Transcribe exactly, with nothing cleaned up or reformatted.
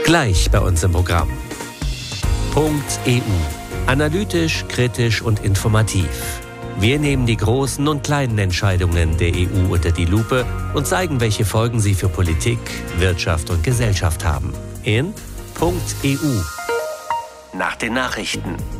Gleich bei uns im Programm. Punkt E U. Analytisch, kritisch und informativ. Wir nehmen die großen und kleinen Entscheidungen der E U unter die Lupe und zeigen, welche Folgen sie für Politik, Wirtschaft und Gesellschaft haben. In Punkt E U. Nach den Nachrichten.